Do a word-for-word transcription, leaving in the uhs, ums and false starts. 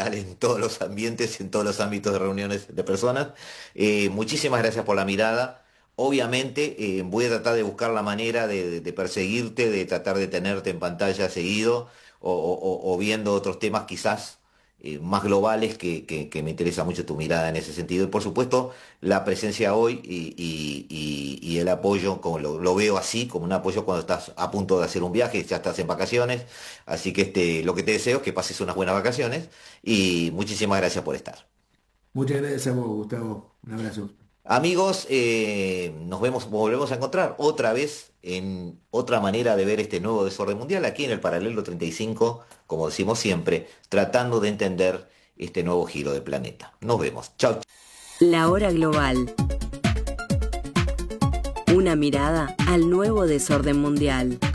ideal en todos los ambientes, en todos los ámbitos de reuniones de personas. Eh, muchísimas gracias por la mirada. Obviamente eh, voy a tratar de buscar la manera de, de- de perseguirte, de tratar de tenerte en pantalla seguido o, o- o- o viendo otros temas quizás eh, más globales que, que- que me interesa mucho tu mirada en ese sentido. Y por supuesto la presencia hoy y, y- y- y el apoyo, como lo, lo veo así, como un apoyo cuando estás a punto de hacer un viaje, ya estás en vacaciones. Así que este, lo que te deseo es que pases unas buenas vacaciones y muchísimas gracias por estar. Muchas gracias a vos, Gustavo. Un abrazo. Amigos, eh, nos vemos, volvemos a encontrar otra vez en otra manera de ver este nuevo desorden mundial aquí en el Paralelo treinta y cinco, como decimos siempre, tratando de entender este nuevo giro del planeta. Nos vemos. Chao. La hora global. Una mirada al nuevo desorden mundial.